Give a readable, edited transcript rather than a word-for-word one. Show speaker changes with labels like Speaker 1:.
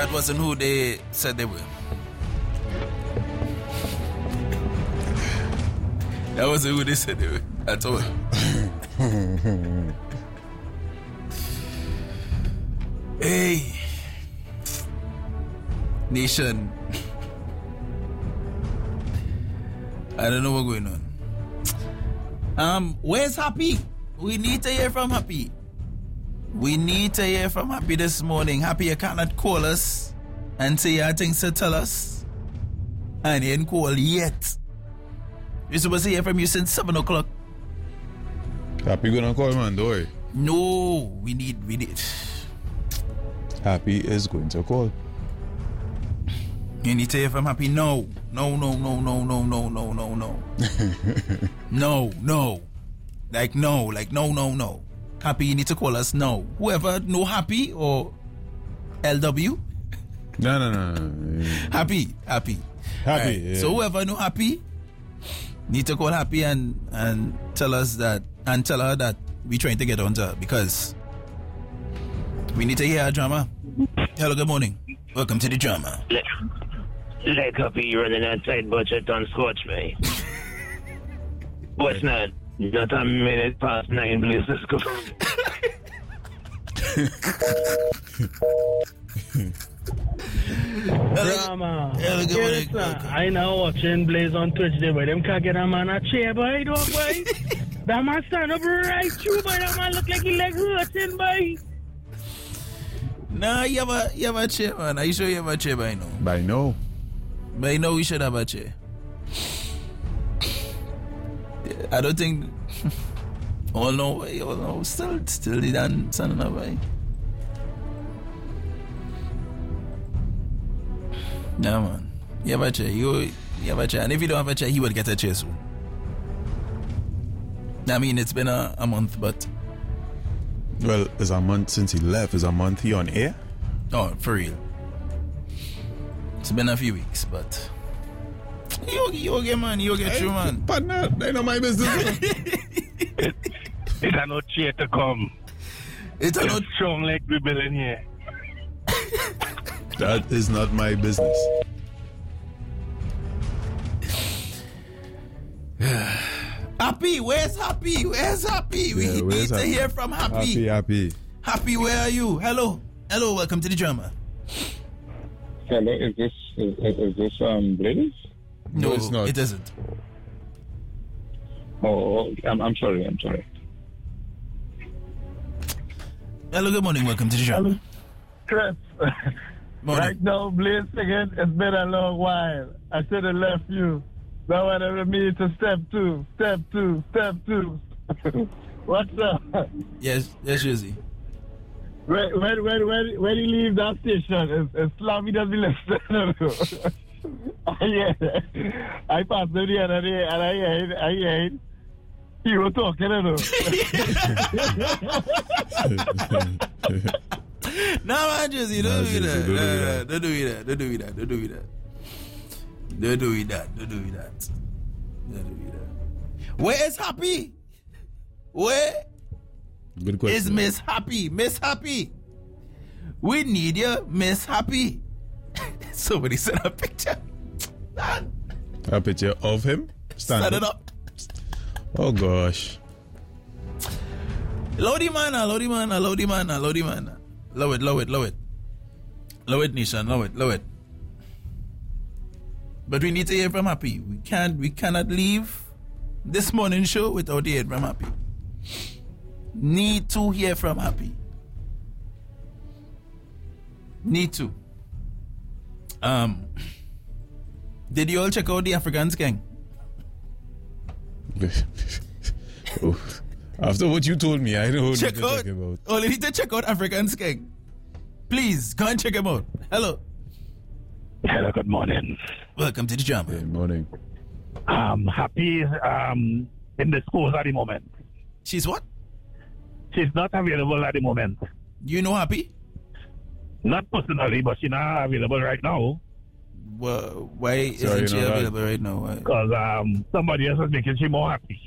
Speaker 1: That wasn't who they said they were. That wasn't who they said they were at all. Hey, nation. I don't know what's going on. Where's Happy? We need to hear from Happy. We need to hear from Happy this morning. Happy, you cannot call us and say you have things to tell us. And you didn't call yet. We're supposed to hear from you since 7 o'clock.
Speaker 2: Happy gonna call, man, don't worry.
Speaker 1: No, we need.
Speaker 2: Happy is going to call.
Speaker 1: You need to hear from Happy. No. No. Like no. Happy, you need to call us now. Whoever know Happy or LW?
Speaker 2: No.
Speaker 1: Happy.
Speaker 2: Happy,
Speaker 1: Right.
Speaker 2: yeah.
Speaker 1: So whoever know Happy need to call Happy and tell us that, and tell her that we trying to get on to her because we need to hear her drama. Hello, good morning. Welcome to the drama.
Speaker 3: Like Happy running outside budget on Scotch, mate. What's not? Not a minute past 9, please. Let's go.
Speaker 4: Drama.
Speaker 1: Hello, good morning.
Speaker 4: Yes, I now watching Blaze on Twitch there, boy. Them can't get a man a chair, boy, dog, boy. That man stand up right through, boy. That man look like he leg hurting, boy.
Speaker 1: Nah, you have a chair, man. Are you sure you have a chair by now?
Speaker 2: By no.
Speaker 1: By now we should have a chair. I don't think. Oh no, still the dance and way. No man, you have a chair. You have a chair, and if you don't have a chair, he will get a chair soon. I mean, it's been a month, but
Speaker 2: Well, it's a month since he left. Is a month he on air?
Speaker 1: oh, for real, it's been a few weeks, but you okay, man. You get through, man.
Speaker 2: But not, they know my business.
Speaker 3: It's a no chair to come.
Speaker 1: It's a not.
Speaker 3: Strong like we building here.
Speaker 2: That is not my business.
Speaker 1: Happy, where's Happy? Where's Happy? We
Speaker 2: Yeah,
Speaker 1: need
Speaker 2: where's
Speaker 1: to
Speaker 2: Happy?
Speaker 1: hear from Happy. Happy, where are you? Hello, welcome to the drama.
Speaker 5: Hello, is this Blaze?
Speaker 1: No,
Speaker 2: it's not.
Speaker 1: It isn't.
Speaker 5: Oh, I'm sorry.
Speaker 1: Hello, good morning, welcome to the drama.
Speaker 4: Chris,
Speaker 1: Morning.
Speaker 4: right now, Blaze again, it's been a long while. I should have left you. Now whenever me to step two. What's up?
Speaker 1: Yes, Josie.
Speaker 4: When you leave that station, it's Slammy does be listening. Yeah. I passed them the other day and I heard you were talking,
Speaker 1: No, man, Josie, don't do that. Don't do that. Where is Happy? Where
Speaker 2: Good question.
Speaker 1: is Miss Happy? Miss Happy. We need you, Miss Happy. Somebody sent a picture.
Speaker 2: A picture of him?
Speaker 1: Stand it up.
Speaker 2: Oh gosh.
Speaker 1: Loady man. Low it, Nishan, low it. But we need to hear from Happy. We cannot leave this morning show without hearing from Happy. Need to hear from Happy. Need to. Did you all check out the Africans Gang?
Speaker 2: Oh. After what you told me, I know what
Speaker 1: Check
Speaker 2: you're
Speaker 1: out.
Speaker 2: talking about.
Speaker 1: Oh, you need to check out Africans Gang. Please, go and check him out. Hello.
Speaker 3: Hello, good morning.
Speaker 1: Welcome to the drama.
Speaker 2: Good morning.
Speaker 3: Happy in the schools at the moment.
Speaker 1: She's what?
Speaker 3: She's not available at the moment.
Speaker 1: You know Happy?
Speaker 3: Not personally, but she's not available right now.
Speaker 1: Well, why
Speaker 2: Sorry,
Speaker 1: isn't she
Speaker 2: you know that.
Speaker 1: available right now? Why?
Speaker 3: Because somebody else is making she more happy.